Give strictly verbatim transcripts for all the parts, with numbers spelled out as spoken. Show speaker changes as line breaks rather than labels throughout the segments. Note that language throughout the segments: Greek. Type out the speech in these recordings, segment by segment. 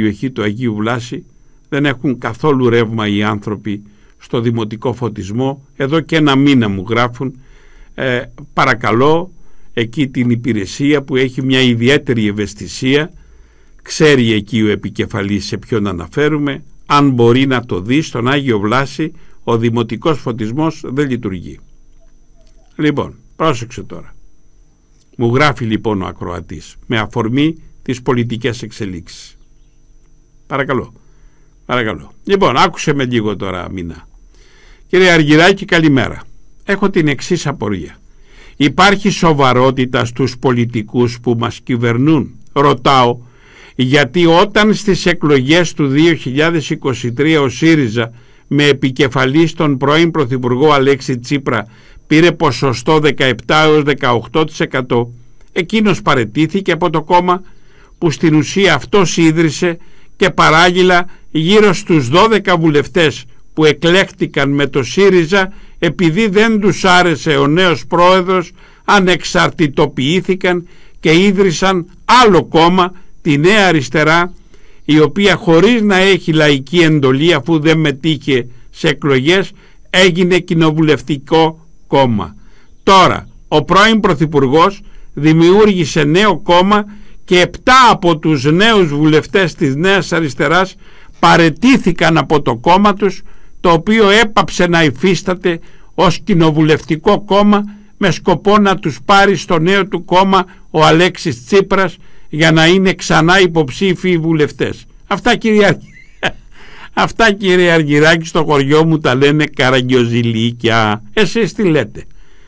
περιοχή του Αγίου Βλάση δεν έχουν καθόλου ρεύμα οι άνθρωποι στο δημοτικό φωτισμό. Εδώ και ένα μήνα μου γράφουν, ε, παρακαλώ εκεί την υπηρεσία που έχει μια ιδιαίτερη ευαισθησία, ξέρει εκεί ο επικεφαλής σε ποιον αναφέρουμε, αν μπορεί να το δει, στον Άγιο Βλάση ο δημοτικός φωτισμός δεν λειτουργεί. Λοιπόν, πρόσεξε τώρα. Μου γράφει λοιπόν ο ακροατής με αφορμή τις πολιτικές εξελίξεις. Παρακαλώ, παρακαλώ. Λοιπόν, άκουσε με λίγο τώρα, Μίνα. Κύριε Αργυράκη, καλημέρα. Έχω την εξής απορία. Υπάρχει σοβαρότητα στους πολιτικούς που μας κυβερνούν? Ρωτάω, γιατί όταν στις εκλογές του δύο χιλιάδες είκοσι τρία ο ΣΥΡΙΖΑ με επικεφαλής τον πρώην Πρωθυπουργό Αλέξη Τσίπρα πήρε ποσοστό δεκαεπτά έως δεκαοκτώ τοις εκατό, εκείνος παραιτήθηκε από το κόμμα που στην ουσία αυτός ίδρυσε και παράγγειλα γύρω στους δώδεκα βουλευτές που εκλέχτηκαν με το ΣΥΡΙΖΑ επειδή δεν τους άρεσε ο νέος πρόεδρος, ανεξαρτητοποιήθηκαν και ίδρυσαν άλλο κόμμα, τη Νέα Αριστερά, η οποία χωρίς να έχει λαϊκή εντολή, αφού δεν μετήχε σε εκλογές, έγινε κοινοβουλευτικό κόμμα. Τώρα ο πρώην Πρωθυπουργός δημιούργησε νέο κόμμα και επτά από τους νέους βουλευτές της Νέας Αριστεράς παραιτήθηκαν από το κόμμα τους, το οποίο έπαψε να υφίσταται ως κοινοβουλευτικό κόμμα με σκοπό να τους πάρει στο νέο του κόμμα ο Αλέξης Τσίπρας για να είναι ξανά υποψήφιοι βουλευτές. Αυτά κύριε, Αυτά κύριε Αργυράκη στο χωριό μου τα λένε καραγκιοζηλίκια. Εσείς τι λέτε?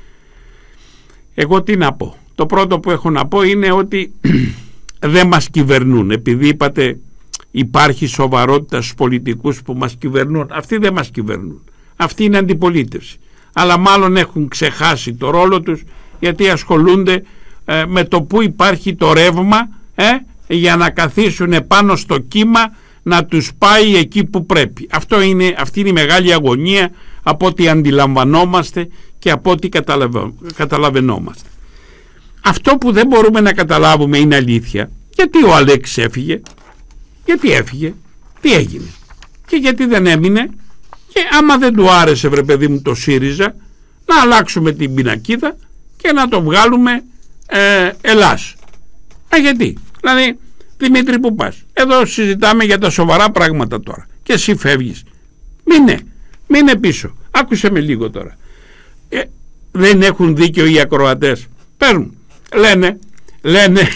Εγώ τι να πω? Το πρώτο που έχω να πω είναι ότι δεν μας κυβερνούν. Επειδή είπατε υπάρχει σοβαρότητα στους πολιτικούς που μας κυβερνούν, αυτοί δεν μας κυβερνούν. Αυτή είναι αντιπολίτευση. Αλλά μάλλον έχουν ξεχάσει το ρόλο τους, γιατί ασχολούνται ε, με το που υπάρχει το ρεύμα, ε, για να καθίσουν πάνω στο κύμα να τους πάει εκεί που πρέπει. Αυτό είναι, αυτή είναι η μεγάλη αγωνία από ό,τι αντιλαμβανόμαστε και από ό,τι καταλαβαίνόμαστε. Αυτό που δεν μπορούμε να καταλάβουμε είναι αλήθεια. Γιατί ο Αλέξης έφυγε? Γιατί έφυγε? Τι έγινε? Και γιατί δεν έμεινε? Και άμα δεν του άρεσε, βρε παιδί μου, το ΣΥΡΙΖΑ, να αλλάξουμε την πινακίδα και να το βγάλουμε ε, Ελλάς. Α, γιατί? Δηλαδή, Δημήτρη, που πας? Εδώ συζητάμε για τα σοβαρά πράγματα τώρα και εσύ φεύγεις. Μείνε, μείνε πίσω. Άκουσε με λίγο τώρα. Ε, δεν έχουν δίκιο οι ακροατές? Παίρνουν. Λένε, λένε,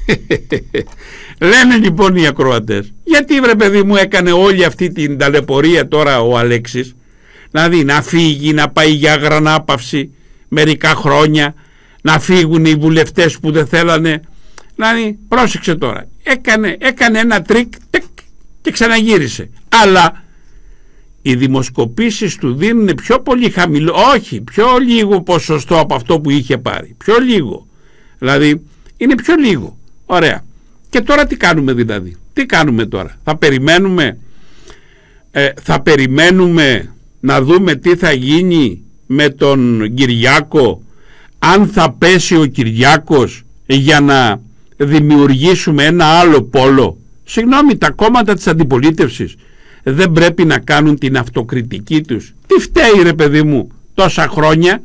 λένε λοιπόν οι ακροατές, γιατί βρε παιδί μου έκανε όλη αυτή την ταλαιπωρία τώρα ο Αλέξης, δηλαδή να φύγει, να πάει για αγρανάπαυση μερικά χρόνια, να φύγουν οι βουλευτές που δεν θέλανε. Δηλαδή πρόσεξε τώρα, έκανε, έκανε ένα τρίκ και ξαναγύρισε. Αλλά οι δημοσκοπήσεις του δίνουν πιο πολύ χαμηλό, όχι, πιο λίγο ποσοστό από αυτό που είχε πάρει, πιο λίγο. Δηλαδή είναι πιο λίγο. Ωραία. Και τώρα τι κάνουμε δηλαδή? Τι κάνουμε τώρα? Θα περιμένουμε ε, θα περιμένουμε να δούμε τι θα γίνει με τον Κυριάκο, αν θα πέσει ο Κυριάκος, για να δημιουργήσουμε ένα άλλο πόλο? Συγγνώμη, τα κόμματα της αντιπολίτευσης δεν πρέπει να κάνουν την αυτοκριτική τους? Τι φταίει ρε παιδί μου τόσα χρόνια?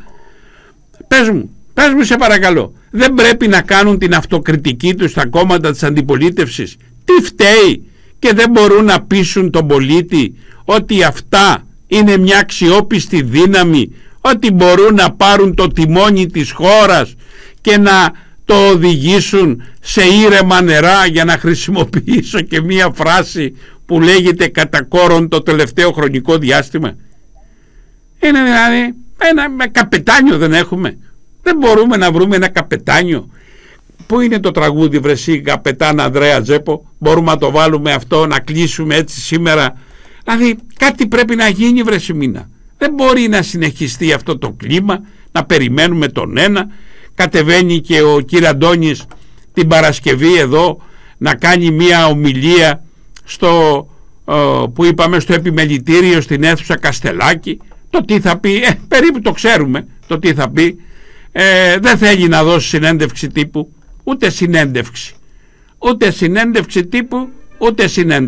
Πες μου, πες μου σε παρακαλώ, δεν πρέπει να κάνουν την αυτοκριτική τους τα κόμματα της αντιπολίτευσης? Τι φταίει? Και δεν μπορούν να πείσουν τον πολίτη ότι αυτά είναι μια αξιόπιστη δύναμη, ότι μπορούν να πάρουν το τιμόνι της χώρας και να το οδηγήσουν σε ήρεμα νερά, για να χρησιμοποιήσω και μία φράση που λέγεται κατά κόρον το τελευταίο χρονικό διάστημα? Είναι δηλαδή ένα καπετάνιο δεν έχουμε? Δεν μπορούμε να βρούμε ένα καπετάνιο? Πού είναι το τραγούδι βρεσί καπετάν Ανδρέα Τζέπο? Μπορούμε να το βάλουμε αυτό, να κλείσουμε έτσι σήμερα? Δηλαδή κάτι πρέπει να γίνει βρεσί Μίνα. Δεν μπορεί να συνεχιστεί αυτό το κλίμα, να περιμένουμε τον ένα. Κατεβαίνει και ο κύρι Αντώνης την Παρασκευή εδώ να κάνει μια ομιλία στο, που είπαμε, στο επιμελητήριο στην αίθουσα Καστελάκη. Το τι θα πει, ε, περίπου το ξέρουμε το τι θα πει. Ε, δεν θέλει να δώσει συνέντευξη τύπου, ούτε συνέντευξη, ούτε συνέντευξη τύπου, ούτε συνέντευξη.